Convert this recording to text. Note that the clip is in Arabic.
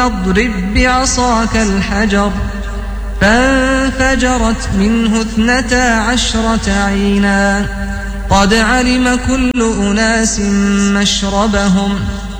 اضرب بعصاك الحجر فانفجرت منه 12 عينا قد علم كل أناس مشربهم